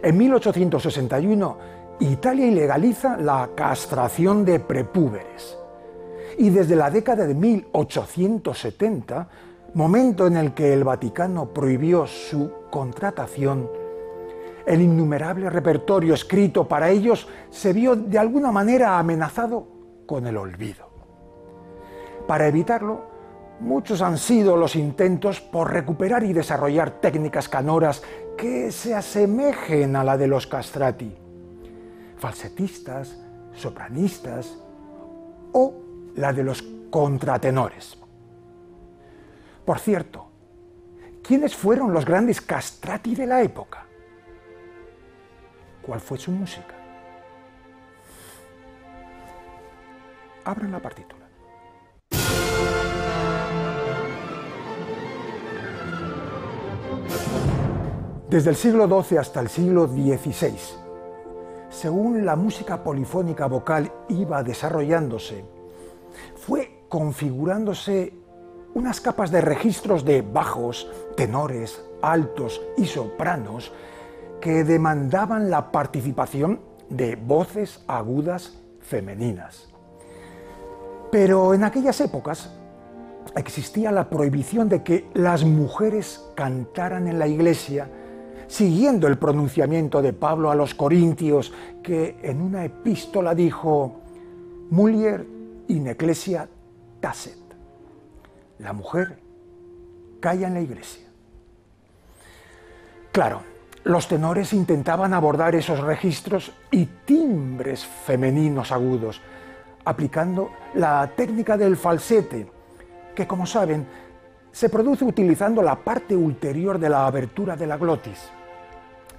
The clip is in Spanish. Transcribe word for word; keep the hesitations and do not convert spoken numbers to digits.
En mil ochocientos sesenta y uno, Italia ilegaliza la castración de prepúberes. Y desde la década de mil ochocientos setenta, momento en el que el Vaticano prohibió su contratación, el innumerable repertorio escrito para ellos se vio de alguna manera amenazado con el olvido. Para evitarlo, muchos han sido los intentos por recuperar y desarrollar técnicas canoras que se asemejen a la de los castrati. Falsetistas, sopranistas o la de los contratenores. Por cierto, ¿quiénes fueron los grandes castrati de la época? ¿Cuál fue su música? Abran la partitura. Desde el siglo doce hasta el siglo dieciséis, según la música polifónica vocal iba desarrollándose, fue configurándose unas capas de registros de bajos, tenores, altos y sopranos que demandaban la participación de voces agudas femeninas. Pero en aquellas épocas existía la prohibición de que las mujeres cantaran en la iglesia, siguiendo el pronunciamiento de Pablo a los Corintios, que en una epístola dijo: Mulier in ecclesia tacet. La mujer calla en la iglesia. Claro, los tenores intentaban abordar esos registros y timbres femeninos agudos, aplicando la técnica del falsete, que, como saben, se produce utilizando la parte ulterior de la abertura de la glotis.